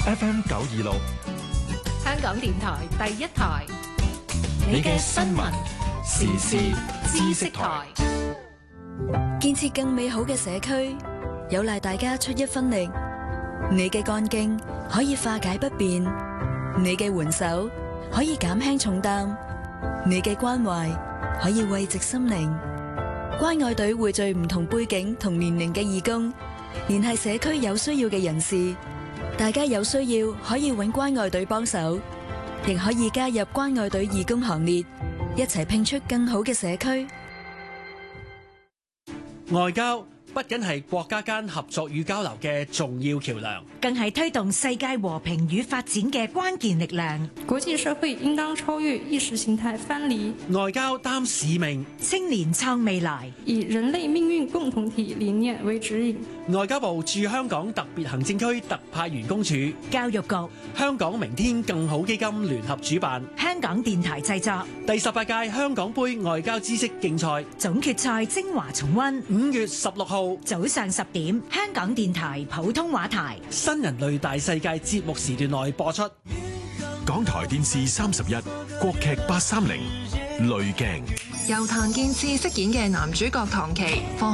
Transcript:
FM 926， 香港電台第一台， 你嘅新聞時事知識台。 建設更美好嘅社區，有賴大家出一分力。你嘅幹勁可以化解不便，你嘅援手可以減輕重擔，你嘅關懷可以慰藉心靈。關愛隊匯聚唔同背景同年齡嘅義工，聯繫社區有需要嘅人士。大家有需要可以揾關愛隊幫手，亦可以加入關愛隊義工行列，一齊拼出更好嘅社區。 外交不僅係國家間合作與交流嘅重要橋樑， 更係推動世界和平與發展嘅關鍵力量。 國際社會應當超越意識形態藩籬， 外交擔使命， 青年創未來， 以人類命運共同體理念為指引。 外交部駐香港特別行政區特派員公署、 教育局、 香港明天更好基金聯合主辦， 香港電台製作第18屆香港杯外交知識競賽總決賽精華重溫 ，5月16號早上10點，香港電台普通話台新人類大世界節目時段內播出。 港台電視31，國劇830，濾鏡。 由譚建次飾演嘅男主角唐琪，放